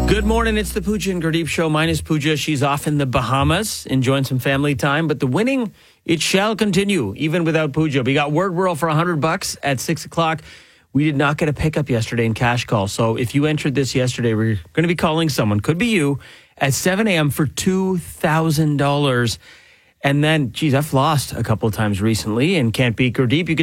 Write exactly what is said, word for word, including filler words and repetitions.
Good morning. It's the Pooja and Gurdeep show. Mine is Pooja. She's off in the Bahamas, enjoying some family time. But the winning, it shall continue, even without Pooja. We got Word World for one hundred bucks at six o'clock. We did not get a pickup yesterday in Cash Call. So if you entered this yesterday, we're going to be calling someone. Could be you at seven a.m. for two thousand dollars. And then, geez, I've lost a couple of times recently and can't beat Gurdeep. You could